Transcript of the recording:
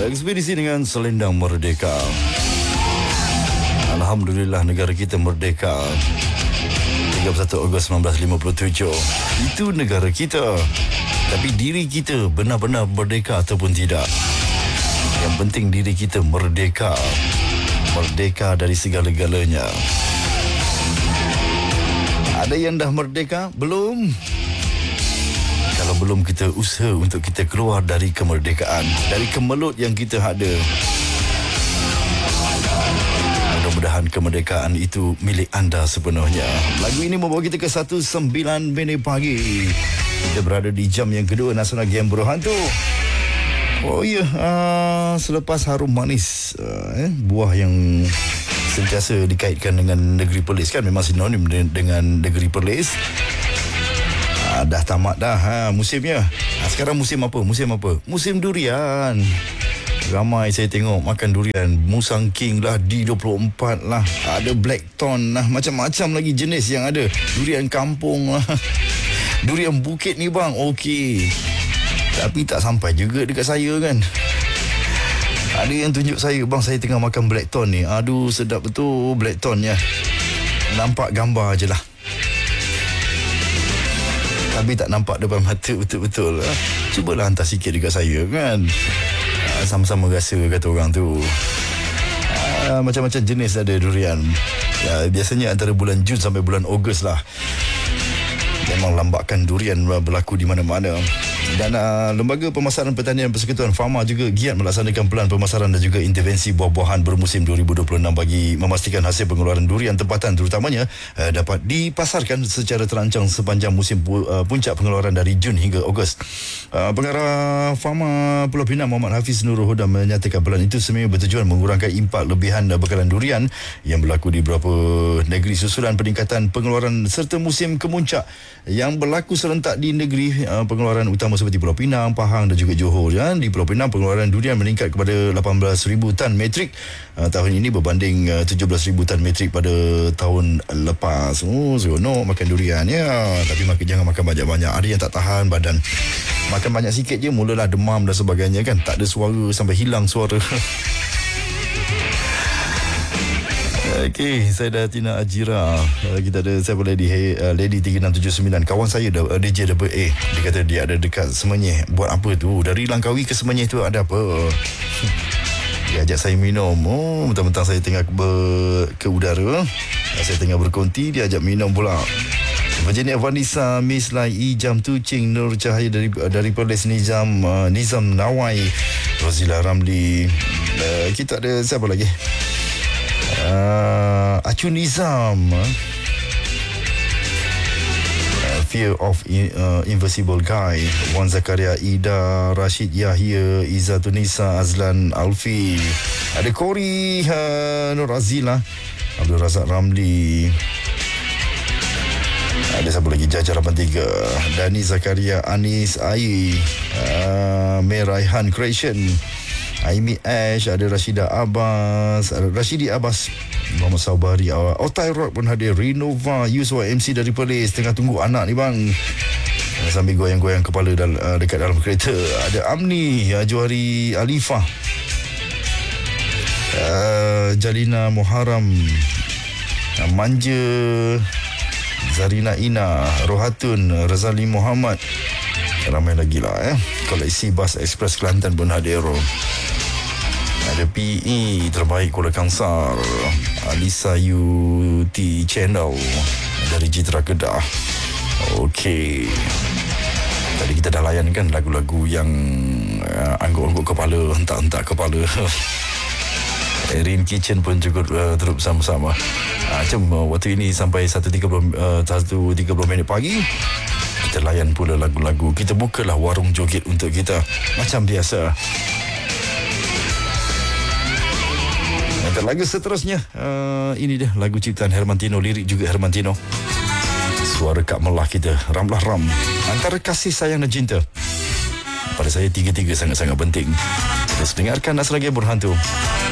Ekspedisi dengan selendang merdeka. Alhamdulillah negara kita merdeka. 31 Ogos 1957. Itu negara kita. Tapi diri kita benar-benar merdeka ataupun tidak. Yang penting diri kita merdeka. Merdeka dari segala-galanya. Ada yang dah merdeka? Belum? Kalau belum, kita usaha untuk kita keluar dari kemerdekaan, dari kemelut yang kita ada. Mudah-mudahan kemerdekaan itu milik anda sepenuhnya. Lagu ini membawa kita ke 1:09 pagi. Kita berada di jam yang kedua Nasional Game Berhantu. Oh ya, selepas harum manis, buah yang sentiasa dikaitkan dengan negeri Perlis, kan memang sinonim dengan negeri Perlis. Dah tamat dah musimnya. Sekarang musim apa? Musim durian. Ramai saya tengok makan durian. Musang King lah, D24 lah, ada Blackthorn lah, macam-macam lagi jenis yang ada. Durian kampung lah. Durian bukit ni bang, okey. Tapi tak sampai juga dekat saya kan. Ada yang tunjuk saya, bang saya tengah makan Blackthorn ni. Aduh sedap betul Blackthornnya. Nampak gambar je lah, tapi tak nampak depan mata betul-betul. Cubalah hantar sikit dekat saya kan. Sama-sama rasa kata orang tu. Macam-macam jenis ada durian. Biasanya antara bulan Jun sampai bulan Ogos lah. Memang lambakan durian berlaku di mana-mana. Dan Lembaga Pemasaran Pertanian Persekutuan Fama juga giat melaksanakan pelan pemasaran dan juga intervensi buah-buahan bermusim 2026 bagi memastikan hasil pengeluaran durian tempatan terutamanya dapat dipasarkan secara terancang sepanjang musim puncak pengeluaran dari Jun hingga Ogos. Pengarah Fama Pulau Pinang Muhammad Hafiz Nurul Huda menyatakan pelan itu semestinya bertujuan mengurangkan impak lebihan bekalan durian yang berlaku di beberapa negeri susulan peningkatan pengeluaran serta musim kemuncak yang berlaku serentak di negeri pengeluaran utama seperti Pulau Pinang, Pahang dan juga Johor. Di Pulau Pinang pengeluaran durian meningkat kepada 18,000 tan metrik tahun ini berbanding 17,000 tan metrik pada tahun lepas. Seronok makan durian ya. Tapi jangan makan banyak-banyak. Ada yang tak tahan badan. Makan banyak sikit je mulalah demam dan sebagainya kan. Tak ada suara sampai hilang suara. Okey, saya dah Tina Ajira. Kita ada saya Lady 3679. Kawan saya DJ Double A. Dia kata dia ada dekat Semenyih. Buat apa tu? Dari Langkawi ke Semenyih tu ada apa? Dia ajak saya minum. Mentang-mentang saya tengah ke udara. Saya tengah berkonti, dia ajak minum pula. Virginia Vanessa, Miss Lai, Ijam Tucing, Nur Cahaya dari Perlis, Nizam Nawai, Rozila Ramli. Kita ada siapa lagi? Acu Nizam, Fear of Invisible Guy, Wan Zakaria, Ida, Rashid Yahya, Izzatunisa, Azlan Alfi, ada Kori, Nur Azila, Abdul Razak Ramli, ada siapa lagi? Jaja 83, Dani Zakaria, Anis Ai, Meraihan Creation, Aimi Ash, ada Rashidi Abbas, Muhammad Saubari, Otai Rock pun hadir, Renova, Yuswa MC dari Perlis, tengah tunggu anak ni bang, sambil goyang-goyang kepala dekat dalam kereta. Ada Amni, Johari Alifah, Jalina Muharram, Manja, Zarina Ina, Rohatun, Razali Muhammad, ramai lagi lah Koleksi Bas Express Kelantan pun hadir. Ada PE Terbaik Kuala Kangsar, Alisa UT Channel dari Citra Kedah. Okey, tadi kita dah layan kan lagu-lagu yang angguk-angguk kepala, hentak-hentak kepala. Erin Kitchen pun juga terus bersama-sama. Macam waktu ini sampai 1.30 minit pagi, kita layan pula lagu-lagu. Kita bukalah warung joget untuk kita macam biasa. Lagu seterusnya, ini dia lagu ciptaan Hermantino, lirik juga Hermantino. Suara Kak Melah kita, Ramlah Ram. Antara kasih sayang dan cinta, pada saya tiga-tiga sangat-sangat penting. Terus dengarkan Nasional Game Berhantu.